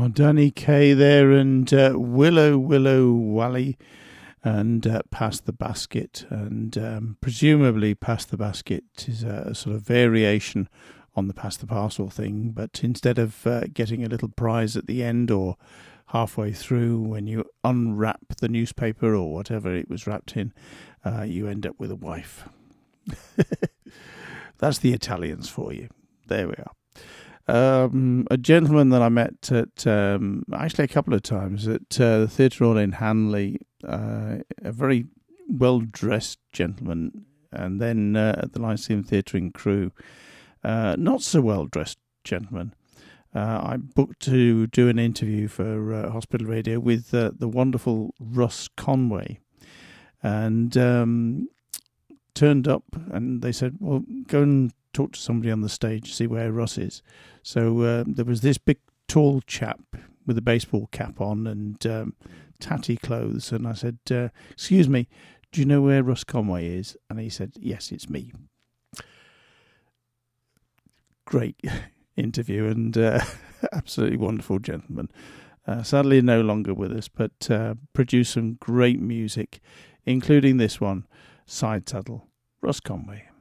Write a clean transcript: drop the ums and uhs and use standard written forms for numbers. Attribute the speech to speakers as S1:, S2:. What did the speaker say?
S1: Oh, Danny Kaye there, and Willow Willow Wally, and Pass the Basket, and presumably Pass the Basket is a sort of variation on the Pass the Parcel thing, but instead of getting a little prize at the end or halfway through when you unwrap the newspaper or whatever it was wrapped in, you end up with a wife. That's the Italians for you. There we are. A gentleman that I met at actually a couple of times at the Theatre Hall in Hanley, a very well-dressed gentleman, and then at the Lyceum Theatre in Crewe, not so well-dressed gentleman. I booked to do an interview for Hospital Radio with the wonderful Russ Conway, and turned up, and they said, well, go and talk to somebody on the stage, see where Russ is. So there was this big tall chap with a baseball cap on and tatty clothes, and I said, excuse me, do you know where Russ Conway is? And he said, yes, it's me. Great interview, and absolutely wonderful gentleman. Sadly no longer with us, but produced some great music, including this one, Side Saddle, Russ Conway.